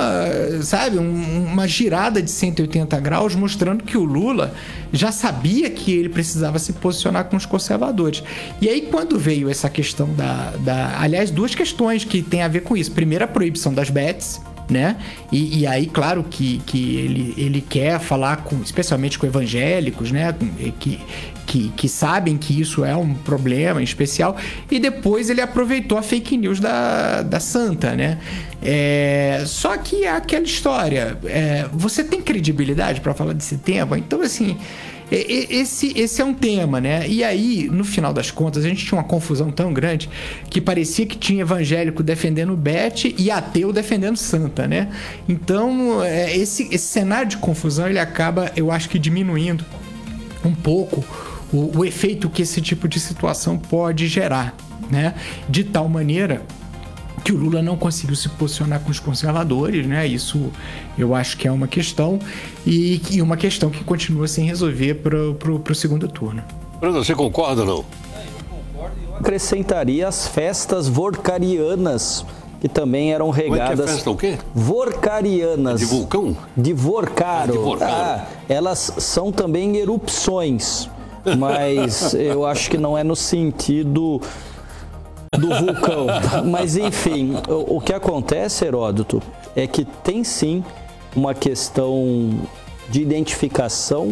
uma girada de 180 graus, mostrando que o Lula já sabia que ele precisava se posicionar com os conservadores. E aí, quando veio essa questão aliás, duas questões que tem a ver com isso. Primeiro, a proibição das bets, né? E aí, claro que ele quer falar especialmente com evangélicos, né? Que sabem que isso é um problema em especial. E depois ele aproveitou a fake news da Santa, né? Só que é aquela história. Você tem credibilidade para falar desse tema? Então, assim, esse é um tema, né? E aí, no final das contas, a gente tinha uma confusão tão grande que parecia que tinha evangélico defendendo Beth e ateu defendendo Santa, né? Então, esse cenário de confusão, ele acaba, eu acho que diminuindo um pouco o efeito que esse tipo de situação pode gerar, né? De tal maneira que o Lula não conseguiu se posicionar com os conservadores, né? Isso eu acho que é uma questão e uma questão que continua sem resolver para o segundo turno. Bruno, você concorda ou não? Eu concordo e eu acrescentaria as festas vorcarianas, que também eram regadas... Como é que é festa o quê? Vorcarianas. De vulcão? De Vorcaro. De Vorcaro. Elas são também erupções, mas eu acho que não é no sentido do vulcão. Mas enfim, o que acontece, Heródoto, é que tem sim uma questão de identificação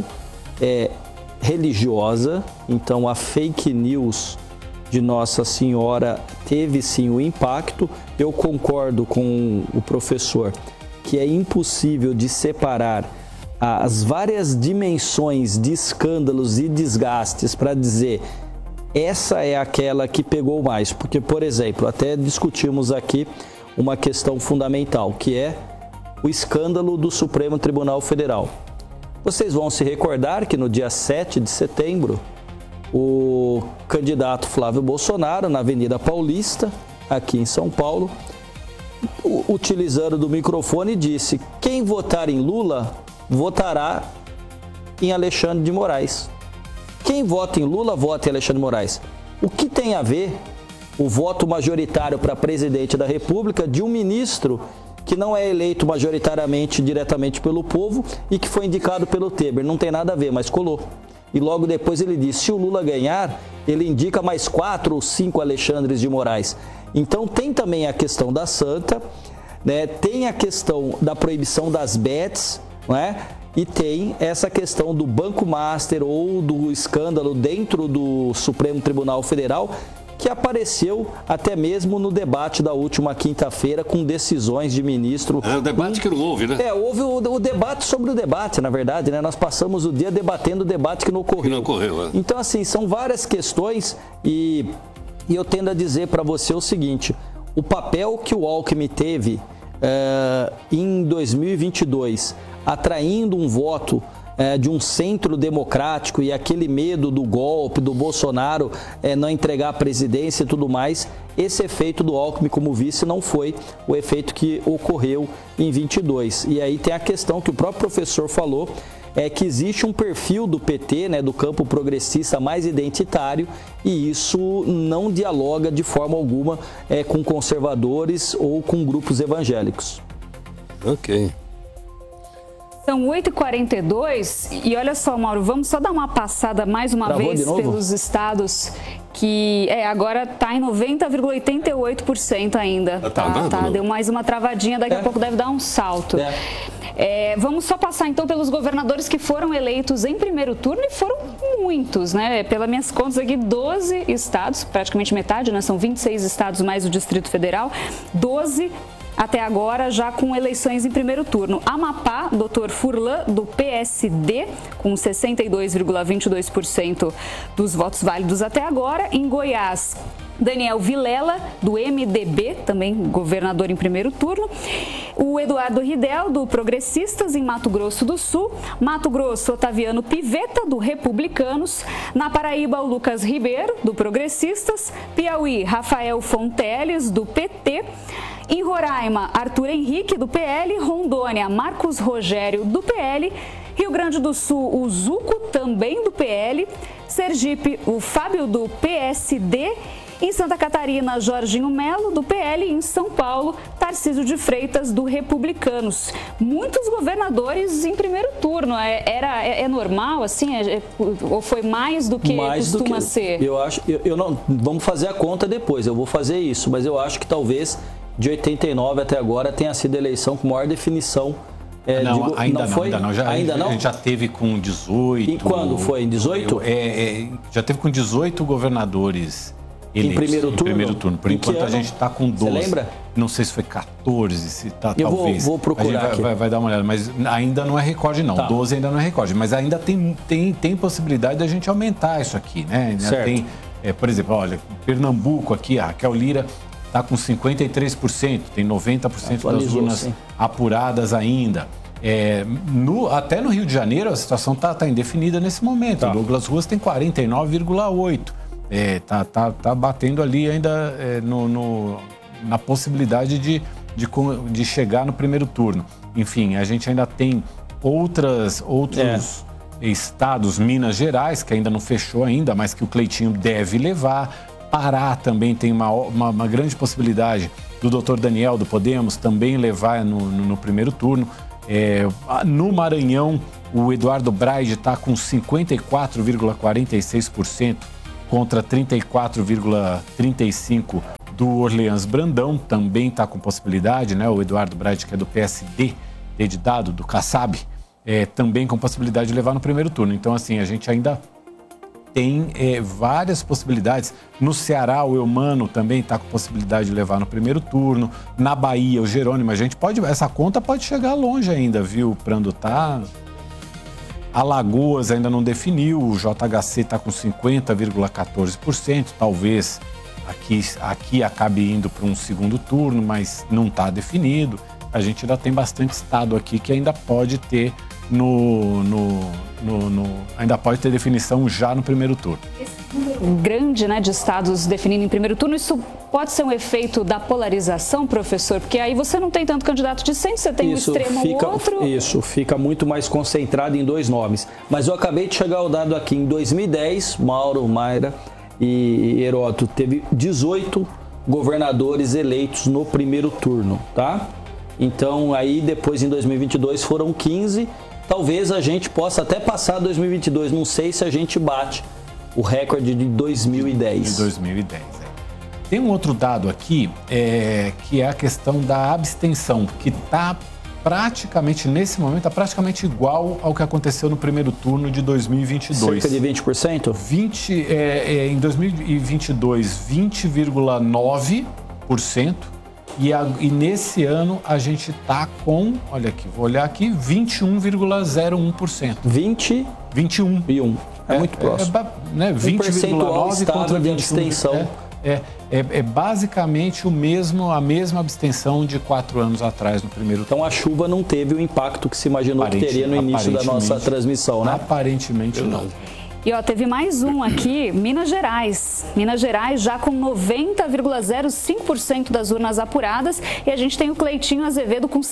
religiosa. Então a fake news de Nossa Senhora teve sim o impacto. Eu concordo com o professor que é impossível de separar as várias dimensões de escândalos e desgastes para dizer essa é aquela que pegou mais. Porque, por exemplo, até discutimos aqui uma questão fundamental, que é o escândalo do Supremo Tribunal Federal. Vocês vão se recordar que no dia 7 de setembro, o candidato Flávio Bolsonaro, na Avenida Paulista, aqui em São Paulo, utilizando do microfone, disse: quem votar em Lula, votará em Alexandre de Moraes. Quem vota em Lula, vota em Alexandre de Moraes. O que tem a ver o voto majoritário para presidente da República de um ministro que não é eleito majoritariamente, diretamente pelo povo e que foi indicado pelo Temer? Não tem nada a ver, mas colou. E logo depois ele disse: se o Lula ganhar, ele indica mais 4 ou 5 Alexandres de Moraes. Então tem também a questão da Santa, né? Tem a questão da proibição das bets, né? E tem essa questão do Banco Master ou do escândalo dentro do Supremo Tribunal Federal, que apareceu até mesmo no debate da última quinta-feira com decisões de ministro. É o debate que não houve, né? Houve o debate sobre o debate, na verdade, né? Nós passamos o dia debatendo o debate que não ocorreu. Que não ocorreu, é. Então, assim, são várias questões e eu tendo a dizer para você o seguinte: o papel que o Alckmin teve em 2022, atraindo um voto de um centro democrático e aquele medo do golpe, do Bolsonaro não entregar a presidência e tudo mais, esse efeito do Alckmin como vice não foi o efeito que ocorreu em 22. E aí tem a questão que o próprio professor falou, que existe um perfil do PT, né, do campo progressista mais identitário, e isso não dialoga de forma alguma com conservadores ou com grupos evangélicos. Ok. São 8h42 e olha só, Mauro, vamos só dar uma passada mais uma vez pelos estados que agora está em 90,88% ainda. Deu mais uma travadinha, daqui a pouco deve dar um salto. Vamos só passar então pelos governadores que foram eleitos em primeiro turno, e foram muitos, né? Pelas minhas contas aqui, 12 estados, praticamente metade, né? São 26 estados mais o Distrito Federal, 12 até agora já com eleições em primeiro turno. Amapá, Dr. Furlan, do PSD, com 62,22% dos votos válidos até agora. Em Goiás, Daniel Vilela, do MDB, também governador em primeiro turno. O Eduardo Ridel, do Progressistas, em Mato Grosso do Sul. Mato Grosso, Otaviano Pivetta, do Republicanos. Na Paraíba, o Lucas Ribeiro, do Progressistas. Piauí, Rafael Fonteles, do PT. Em Roraima, Arthur Henrique, do PL. Rondônia, Marcos Rogério, do PL. Rio Grande do Sul, o Zuco, também do PL. Sergipe, o Fábio, do PSD. Em Santa Catarina, Jorginho Melo, do PL. E em São Paulo, Tarcísio de Freitas, do Republicanos. Muitos governadores em primeiro turno. É normal, assim? Ou foi mais do que costuma ser? Eu acho... Eu não, vamos fazer a conta depois, eu vou fazer isso. Mas eu acho que talvez de 89 até agora tenha sido a eleição com maior definição. Ainda não. Ainda não? A gente já teve com 18... E quando foi? Em 18? Já teve com 18 governadores eleitos. Em primeiro turno? Por enquanto a gente está com 12. Você lembra? não sei se foi 14, se tá, eu talvez. Vou procurar aqui. Vai dar uma olhada, mas ainda não é recorde não, 12 ainda não é recorde, mas ainda tem possibilidade da gente aumentar isso aqui, né? Ainda certo. Tem, por exemplo, olha, Pernambuco aqui, a Raquel Lira está com 53%, tem 90% das urnas apuradas ainda. Até no Rio de Janeiro a situação está indefinida nesse momento. Douglas Ruas tem 49,8%. Tá batendo ali ainda na possibilidade de chegar no primeiro turno. Enfim, a gente ainda tem outros estados, Minas Gerais, que ainda não fechou ainda, mas que o Cleitinho deve levar. Pará também tem uma grande possibilidade do Dr. Daniel, do Podemos, também levar no primeiro turno. No Maranhão, o Eduardo Braide está com 54,46% contra 34,35% do Orleans Brandão, também está com possibilidade, né? O Eduardo Braide, que é do PSD, de dado, do Kassab, também com possibilidade de levar no primeiro turno. Então, assim, a gente ainda tem várias possibilidades. No Ceará, o Eumano também está com possibilidade de levar no primeiro turno. Na Bahia, o Jerônimo, essa conta pode chegar longe ainda, viu, Prandutá? Alagoas ainda não definiu, o JHC está com 50,14%, talvez aqui acabe indo para um segundo turno, mas não está definido. A gente ainda tem bastante estado aqui que ainda pode ter ainda pode ter definição já no primeiro turno. Esse número grande, né, de estados definindo em primeiro turno, isso pode ser um efeito da polarização, professor? Porque aí você não tem tanto candidato de centro, você tem um extremo ou outro. Isso, fica muito mais concentrado em dois nomes. Mas eu acabei de chegar ao dado aqui, em 2010, Mauro, Mayra e Heródoto, teve 18 governadores eleitos no primeiro turno, tá? Então, aí depois em 2022 foram 15. Talvez a gente possa até passar 2022. Não sei se a gente bate o recorde de 2010. De 2010, Tem um outro dado aqui, que é a questão da abstenção, que está praticamente, nesse momento, está praticamente igual ao que aconteceu no primeiro turno de 2022. Cerca de 20%? Em 2022, 20,9%. E nesse ano a gente está com, olha aqui, vou olhar aqui, 21,01%. 21. É muito próximo. Né, 20,9% contra de abstenção. É basicamente a mesma abstenção de 4 anos atrás no primeiro turno. Então a chuva não teve o impacto que se imaginou que teria no início da nossa transmissão, né? Aparentemente não. E ó, teve mais um aqui, Minas Gerais. Minas Gerais já com 90,05% das urnas apuradas. E a gente tem o Cleitinho Azevedo com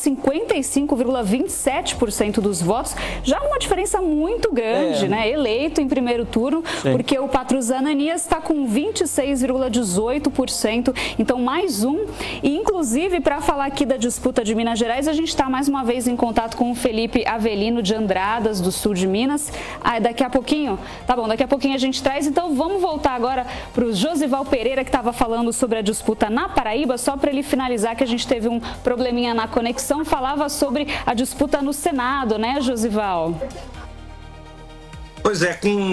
55,27% dos votos. Já uma diferença muito grande, né? Eleito em primeiro turno, porque o Patrus Ananias está com 26,18%. Então, mais um. E, inclusive, para falar aqui da disputa de Minas Gerais, a gente está mais uma vez em contato com o Felipe Avelino de Andradas, do sul de Minas. Daqui a pouquinho... Tá bom, daqui a pouquinho a gente traz. Então vamos voltar agora para o Josival Pereira, que estava falando sobre a disputa na Paraíba, só para ele finalizar, que a gente teve um probleminha na conexão. Falava sobre a disputa no Senado, né, Josival? Pois é, com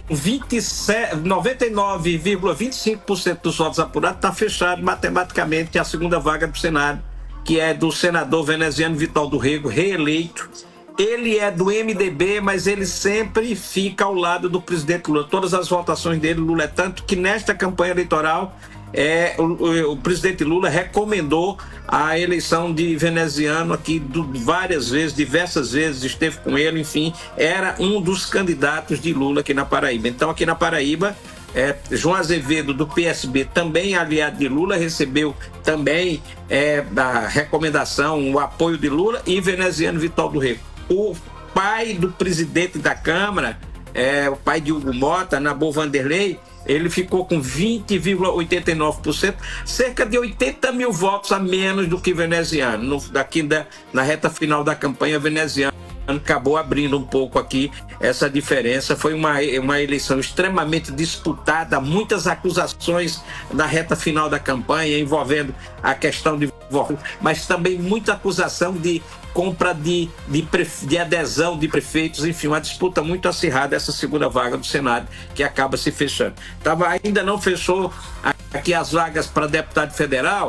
99,25% dos votos apurados, está fechado matematicamente a segunda vaga do Senado, que é do senador veneziano Vital do Rego, reeleito. Ele é do MDB, mas ele sempre fica ao lado do presidente Lula. Todas as votações dele, Lula é tanto que nesta campanha eleitoral o presidente Lula recomendou a eleição de veneziano aqui várias vezes, diversas vezes, esteve com ele, enfim, era um dos candidatos de Lula aqui na Paraíba. Então, aqui na Paraíba, João Azevedo, do PSB, também aliado de Lula, recebeu também a recomendação, o apoio de Lula, e veneziano Vital do Rego. O pai do presidente da Câmara, o pai de Hugo Mota, Nabor Vanderlei, ele ficou com 20,89%, cerca de 80 mil votos a menos do que veneziano. Na reta final da campanha, veneziano acabou abrindo um pouco aqui essa diferença. Foi uma eleição extremamente disputada, muitas acusações na reta final da campanha envolvendo a questão de voto, mas também muita acusação de compra de adesão de prefeitos, enfim, uma disputa muito acirrada, essa segunda vaga do Senado, que acaba se fechando. Ainda não fechou aqui as vagas para deputado federal,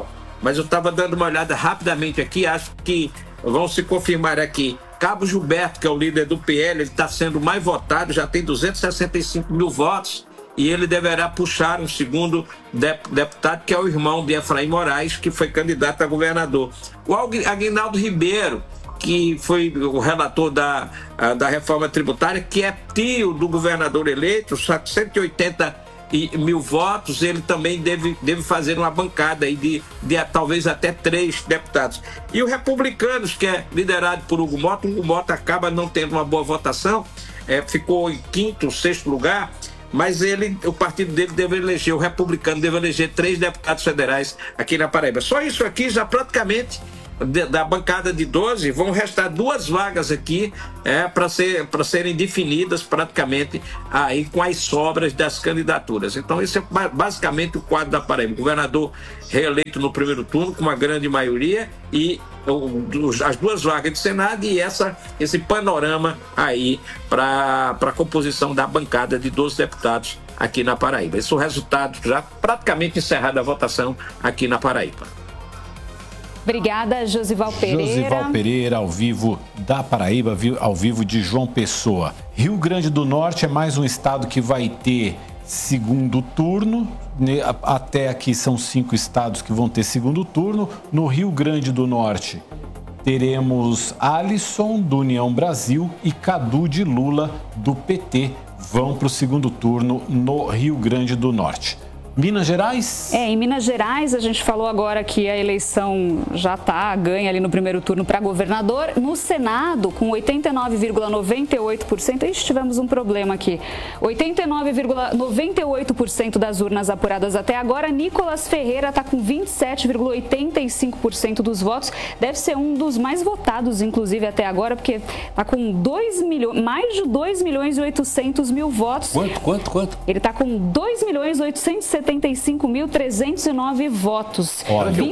mas eu estava dando uma olhada rapidamente aqui, acho que vão se confirmar aqui. Cabo Gilberto, que é o líder do PL, ele está sendo mais votado, já tem 265 mil votos, e ele deverá puxar um segundo deputado, que é o irmão de Efraim Moraes, que foi candidato a governador. O Aguinaldo Ribeiro, que foi o relator da reforma tributária, que é tio do governador eleito, só que 180 mil votos, ele também deve fazer uma bancada aí de talvez até 3 deputados. E o Republicanos, que é liderado por Hugo Mota acaba não tendo uma boa votação, ficou em 5º, 6º lugar, mas o partido dele deve eleger, o Republicano deve eleger 3 deputados federais aqui na Paraíba. Só isso aqui já praticamente, da bancada de 12, vão restar 2 vagas aqui para serem definidas praticamente aí com as sobras das candidaturas. Então esse é basicamente o quadro da Paraíba. O governador reeleito no primeiro turno com uma grande maioria e as 2 vagas de Senado e esse panorama aí para a composição da bancada de 12 deputados aqui na Paraíba. Esse é o resultado já praticamente encerrada a votação aqui na Paraíba. Obrigada, Josival Pereira. Josival Pereira, ao vivo da Paraíba, ao vivo de João Pessoa. Rio Grande do Norte é mais um estado que vai ter segundo turno. Até aqui são 5 estados que vão ter segundo turno. No Rio Grande do Norte teremos Alisson, do União Brasil, e Cadu de Lula, do PT, vão para o segundo turno no Rio Grande do Norte. Minas Gerais? Em Minas Gerais, a gente falou agora que a eleição já ganha ali no primeiro turno para governador. No Senado, com 89,98%, tivemos um problema aqui. 89,98% das urnas apuradas até agora. Nicolas Ferreira está com 27,85% dos votos. Deve ser um dos mais votados, inclusive, até agora, porque está com mais de 2.800.000 votos. Quanto? Ele está com 2.875.309 votos.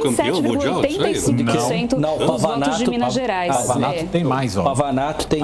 27,85% dos votos de Minas Gerais. Pavanato tem mais, ó. Pavanato tem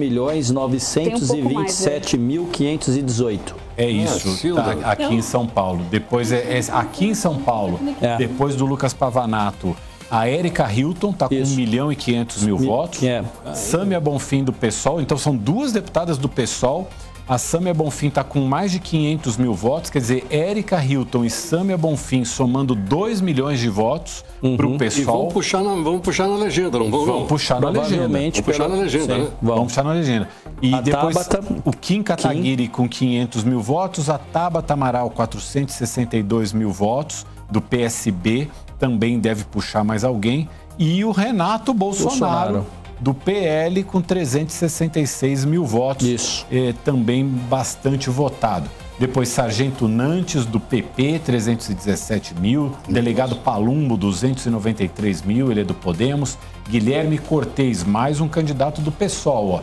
2.927.518. É isso, tá aqui em São Paulo. Depois aqui em São Paulo, depois do Lucas Pavanato, a Érica Hilton está com 1.500.000 votos. Sâmia Bonfim, do PSOL. Então, são 2 deputadas do PSOL. A Sâmia Bonfim está com mais de 500.000 votos. Quer dizer, Érica Hilton e Sâmia Bonfim somando 2 milhões de votos para o PSOL. E vamos puxar na legenda, não vamos? Vamos puxar na legenda. Vamos puxar na legenda, né? Vamos puxar na legenda. E depois o Kim Kataguiri com 500.000 votos, a Tabata Amaral 462.000 votos, do PSB, também deve puxar mais alguém. E o Renato Bolsonaro. Do PL com 366.000 votos. Isso. Também bastante votado. Depois Sargento Nantes, do PP, 317.000. Delegado Palumbo, 293.000, ele é do Podemos. Guilherme Cortez, mais um candidato do PSOL,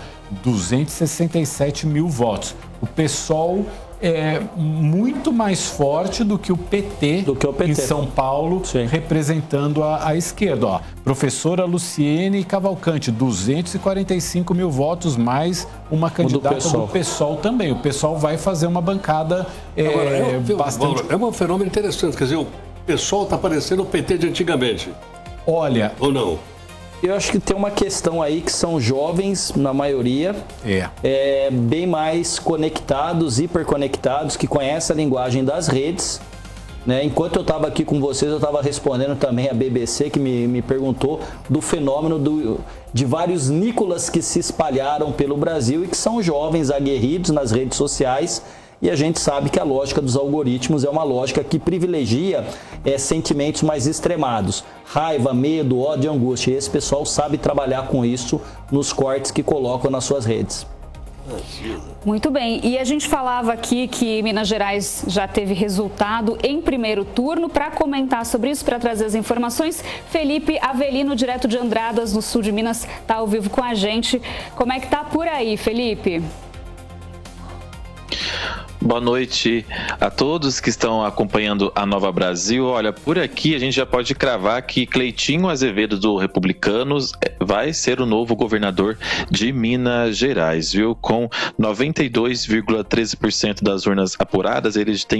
267.000 votos. O PSOL é muito mais forte do que o PT, em São Paulo, representando a esquerda. Professora Luciene Cavalcante, 245.000 votos, mais uma candidata do PSOL também. O PSOL vai fazer uma bancada bastante... É um fenômeno interessante, quer dizer, o PSOL está parecendo o PT de antigamente. Olha... Ou não? Eu acho que tem uma questão aí que são jovens, na maioria, bem mais conectados, hiperconectados, que conhecem a linguagem das redes. Né? Enquanto eu estava aqui com vocês, eu estava respondendo também a BBC, que me perguntou do fenômeno de vários Nicolas que se espalharam pelo Brasil e que são jovens aguerridos nas redes sociais. E a gente sabe que a lógica dos algoritmos é uma lógica que privilegia sentimentos mais extremados. Raiva, medo, ódio e angústia. E esse pessoal sabe trabalhar com isso nos cortes que colocam nas suas redes. Muito bem. E a gente falava aqui que Minas Gerais já teve resultado em primeiro turno. Para comentar sobre isso, para trazer as informações, Felipe Avelino, direto de Andradas, no sul de Minas, está ao vivo com a gente. Como é que tá por aí, Felipe? Boa noite a todos que estão acompanhando a Nova Brasil. Olha, por aqui a gente já pode cravar que Cleitinho Azevedo do Republicanos vai ser o novo governador de Minas Gerais, viu? Com 92,13% das urnas apuradas, ele tem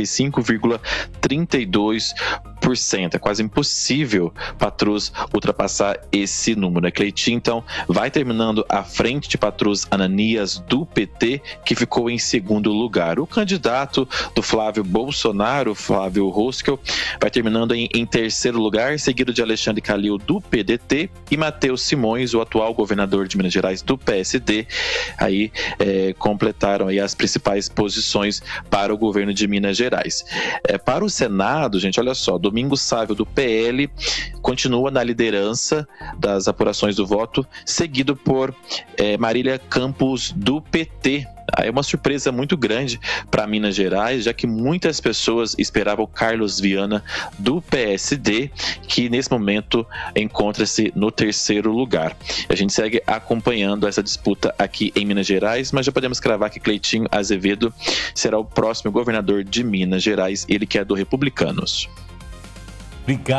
55,32%. É quase impossível Patrus ultrapassar esse número, né? Cleitinho, então, vai terminando à frente de Patrus Ananias do PT, que ficou em segundo lugar. O candidato do Flávio Bolsonaro, Flávio Roskel, vai terminando em terceiro lugar, seguido de Alexandre Calil do PDT e Matheus Simões, o atual governador de Minas Gerais do PSD, aí completaram aí as principais posições para o governo de Minas Gerais. Para o Senado, gente, olha só, Domingos Sávio do PL continua na liderança das apurações do voto, seguido por Marília Campos do PT. É uma surpresa muito grande para Minas Gerais, já que muitas pessoas esperavam o Carlos Viana do PSD, que nesse momento encontra-se no terceiro lugar. A gente segue acompanhando essa disputa aqui em Minas Gerais, mas já podemos cravar que Cleitinho Azevedo será o próximo governador de Minas Gerais, ele que é do Republicanos. Obrigado.